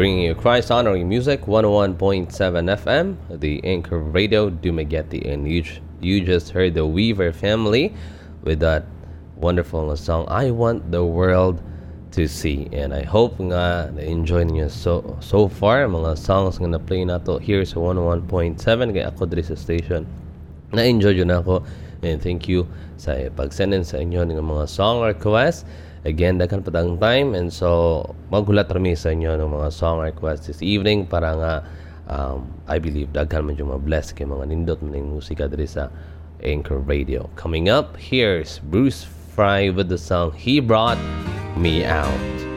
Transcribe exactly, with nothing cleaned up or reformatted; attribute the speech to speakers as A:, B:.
A: Bringing you Christ honoring music, one oh one point seven F M, the Anchor Radio, Dumaguete, and you, you just heard the Weaver family with that wonderful song, I Want the World to See. And I hope nga na-enjoy niyo so so far mga songs nga na-play nato here sa one oh one point seven kay ako diri sa station. Na-enjoy yun ako, and thank you sa pag-send in sa inyo ng mga song requests. Again, daghan pa tayong time, and so maghulat rami sa inyo ng mga song requests this evening para nga um, I believe daghan man yung mga blessed kay mga nindot man yung musika diri sa Anchor Radio. Coming up, here's Bruce Fry with the song He Brought Me Out.